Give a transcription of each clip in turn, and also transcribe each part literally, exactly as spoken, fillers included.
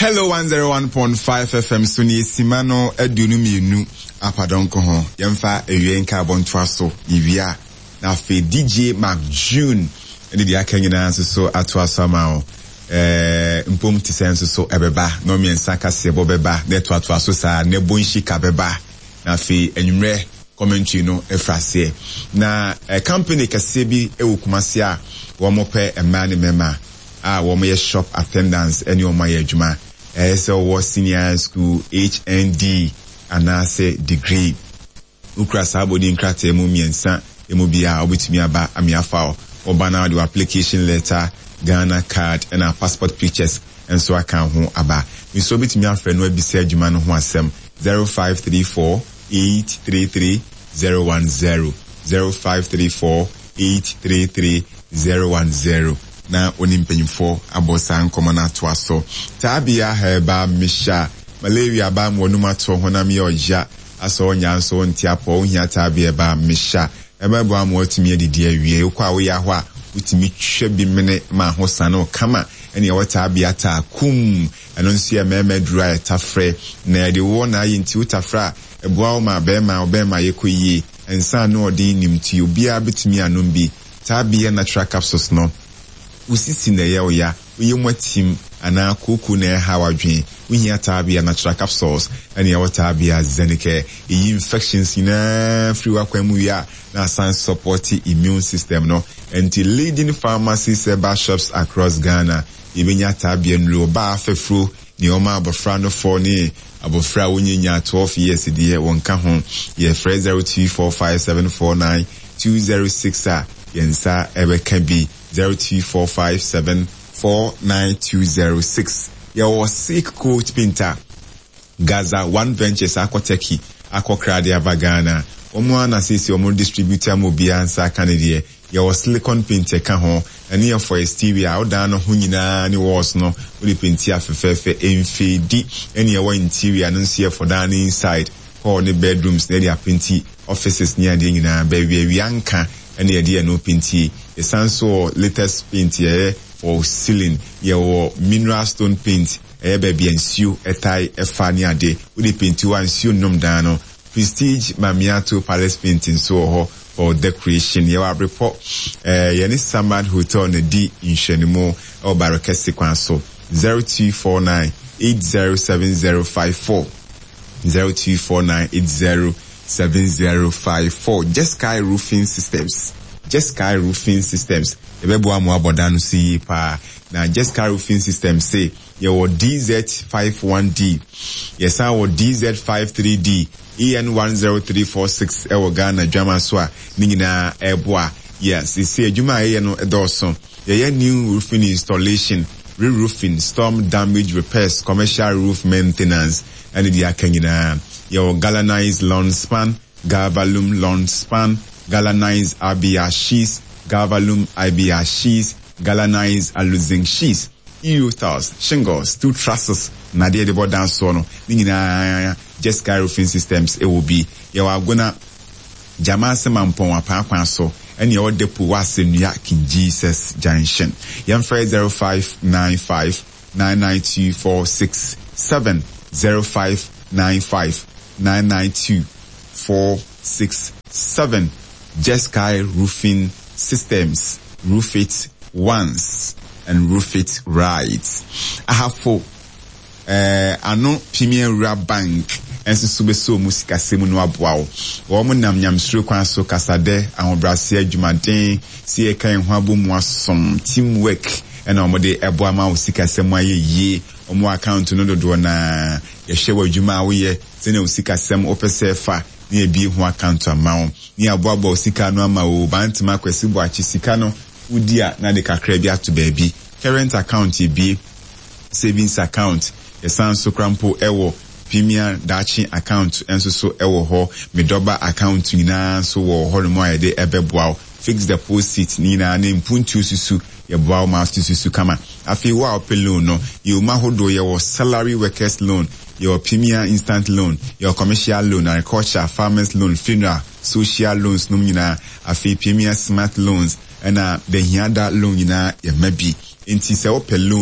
Hello one oh one point five F M Suni Simano Edunu Mienu Apadonko ho Yemfa Ewie Nka Bontwaso Yivia na fe D J Mark June ene dia kanyina nso so atwaso amao eh mpom tisenso so ebeba no miensa kase bobeba na to atwaso sa na bonshi ka beba na fe enwumre commentary no efrase na eh, company kase bi ewukumase a wo mo pe ema ne mema a wo mo ye shop attendance ene o mo ye adwuma eh so wo senior school H N D anase degree ukra sabodi nkrate mu miensa emu bia obetumi aba amiafa obana the application letter Ghana card and our passport pictures and so I can ho aba we so betumi afre no abisa adwuma no ho asem zero five three four eight three three zero one zero zero five three four eight three three zero one zero na onimpanyimfo abosa nkoma na to aso tabia heba misha malaria ba monuma to honam ye oja aso nyanso ntiapo ohia tabia ba misha eba bo am watimi adidi awie kwa wo ya ho a utimi hwe bi mene ma ho sano kama ene ye tabia ta kum eno nso ye meme dry tafre na de wo na yi nti utafra eboa ma be ma obema ye koyi ensa no odi nimti obi a betimi anom bi tabia natural capsules no usisi na ye oya uye mwatim ana kuku na ha wadwen uhia tabia natural capsules ene ye tabia zenike iyi infections na free wa kwamu ya na san support immune system no and leading pharmacies eba shops across Ghana ibenya tabia nro ba afefro ni oma abofra no for ni abofra wonyinya twelve years die wonka ho ye zero two four five seven four nine two zero six a yensa ebeka bi zero two four five seven four nine two zero six. Your sick coach Pinta Gaza One Ventures Aquateki Aquacradia Vagana Omwana sisi omo distributor mobia ansa Canada. Your silicon paint ka ho and here for exterior odano ho nyina ni walls no odi paint afefefe emfedi and your interior no see for down inside or the bedrooms na dia paint offices near the nyina ba wi anka and the no paint e sanso latest paint here for ceiling your mineral stone paint eh baby ensue etai efani ade odi paint wan ensue nom dano Prestige Mamiato Palace painting so ho for decoration. Your report eh yani Samad Hotel na D in Shenimo or Barakesi Kwanso zero two four nine eight zero seven zero five four zero two four nine eight zero seven zero five four. Just Sky Roofing Systems. Just Sky Roofing Systems. Ebebo amu abodanu si pa na Just Sky Roofing Systems say your D Z fifty-one D. Yes, our D Z fifty-three D. E N one zero three four six ewo Ghana Jama Swa Ningina Eboa. Yes, it's a Juma Eno Edorson. Yeah, new roofing installation, re-roofing, storm damage repairs, commercial roof maintenance, and the Akangina. Your galvanized lawn span, Galvalume lawn span, galvanized I B R sheets, Galvalume I B R sheets, galvanized aluzinc sheets. E U tiles, shingles, two trusses, Nadia de Bodan Sono, Ningina, Just Sky Roofing Systems, it will be, you are gonna Jamasa Mampon, Papa so, and your depo was in Yakin Jesus Junction. Young Fred zero five nine five nine nine two four six seven zero five nine five nine nine two four six seven. Just Sky Roofing Systems, roof it once and roof it right. I have four. Uh, ano Premier Rap Bank enso so be so musika semu no aboawo wo mo nam nyamsuro kwan so kasade ahobrase adwumaden si e kan ho abomu asom teamwork and omo de eboa ma usika semu ayeye omo account no dodo na ye hwe adwuma awoye se na usika semu opese fa na ebi ho account amount ni aboabo usika no ama o bantima kwesi bo achi sika no udia na de kakra bi ato baabi current account e bi savings account esan so krampo ewo Premier Dachi account enso so ewo ho medoba account nyina so wo ho no mo ayede ebeboa fix deposit nyina na mpuntu susu ye boa ma susu kama afi wa loan no you ma hodo ye wo salary workers loan your Premier instant loan your commercial loan agriculture farmers loan funeral social loans no nyina afi Premier smart loans and uh, the hiada loan nyina ye mabi inti se wo loan na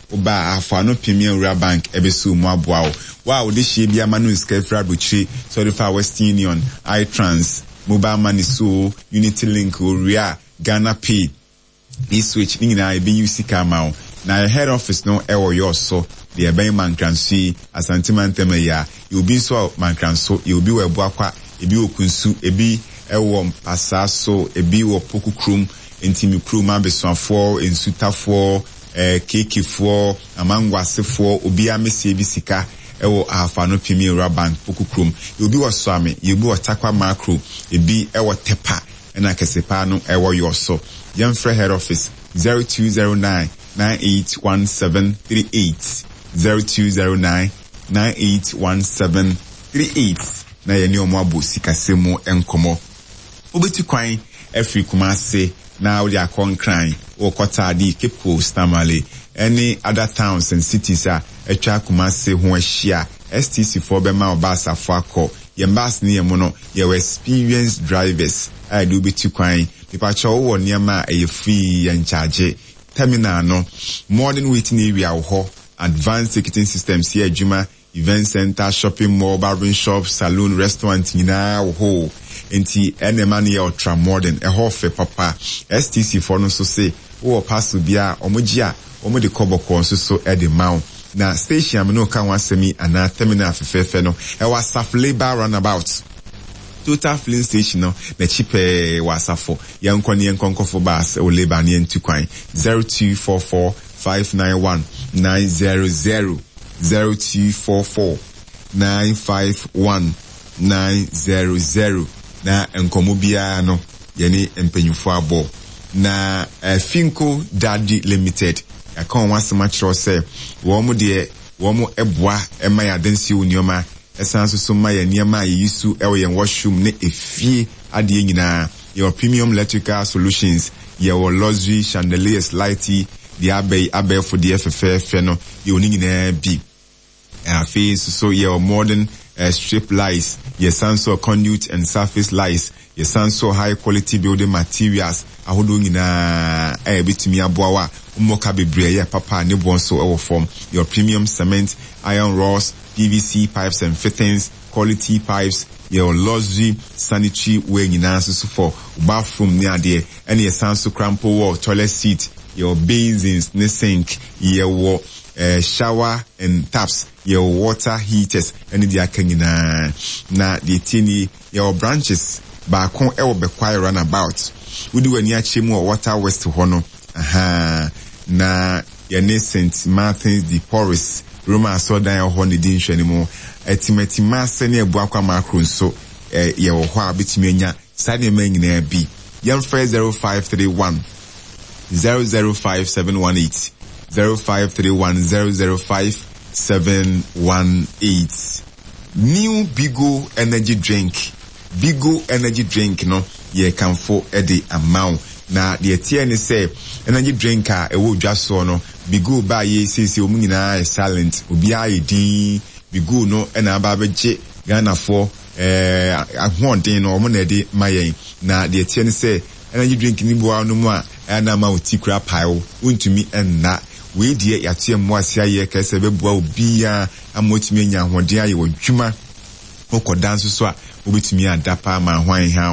oba Afano Premier Rural Bank ebesu mu aboa wow de hye bia ma no skafra bochire so de fa Western Union iTrans mobile money so Unity Link Oria Ghana Pay e-switch ni na ebe use kama na head office no ewo yo so de ebe mankransi Asante Mantema ya you be so mankranso you be we boakwa ebi okunsu ebi ewo mpasa so ebi wo poku krum intimi krum abesoafo ensutafo eh kekefo amangwasefo obi amese bi sika ewo Afano Premier Rural Bank poku krum you be wo swame you be wo takwa macro ebi ewo tepa na kesepa no ewo yo so Yamfre head office zero two zero nine nine eight one seven three eight zero two zero nine nine eight one seven three eight na yeni omo abo sikasemu enkomo obetu kwan every Kumase na odi akonkran o Kotadi Cape Coast Tamale any other towns and cities a etwa Kumase ho ahia S T C for bema obasa fo akọ yembas ni yemo no ye experienced drivers I do betu kwan people cho wo niam a free and charge terminal no modern waiting area ho advanced ticketing systems here adwuma event center shopping mall barbering shop saloon restaurant nyina ho enti enema na ultra modern e ho fe papa S T C for no so say wo pass bia omoji a omo de koboko so so e de maw na station am no kan wasemi ana terminal fefefe no e wa Saf Labor roundabout total filling station no na cheaper wasafo yankoni yankonkofo bus o labor ni entukwan zero two four four five nine one nine zero zero zero two four four nine five one nine zero zero na enkomo bia no yeni empenyufo abo na uh, Finco Daddy Limited akon wasema chiro se wo mu de wo mu eboa ema ya dansi onioma esan so so ma ya niema yisu ewo yen washroom ne efie ade nyina your premium electrical solutions your luxury chandeliers lighty the abe abe for the F F F no you nyina bi afi so so your modern uh, strip lights your sensor conduit and surface lights your sensor high quality building materials ahodo nyina eh bitimi aboawa umoka bebre ya papa ne bonso ewo form your premium cement iron rods P V C pipes and fittings quality pipes your luxury sanitary way nyina so for bathroom ne ade and your sensor crampo wall toilet seat your basins ne sink your uh, shower and taps your water heaters and the akanyina na the tini your branches ba kon ewo be kwai runabout we do any achemu water west hono aha na your Saint Martin's de Porres Roma so dan ho ne din hwani mu etimati masse ne ebu akwa macro so eh ye wo ho abetimi anya sade ma nyina bi yam zero five three one zero zero five seven one eight zero five three one zero zero five seven one eight new Bigo energy drink Bigo energy drink no ye kanfo e de amount na de tie ne say energy drink a e wo dwa so no Bigo ba ye sisi omu nyina silent obi aye din Bigo no e na ba beje Ghana for eh ahwon no omu na de mayen na de tie ne say energy drink ni bo anu mu a na ma otikura pile untumi enna we die yatie mu asia ye ka se beboa obi a amotumi anya ahwon de aye wadwuma okodan so so a obetumi adapa ma hwan ha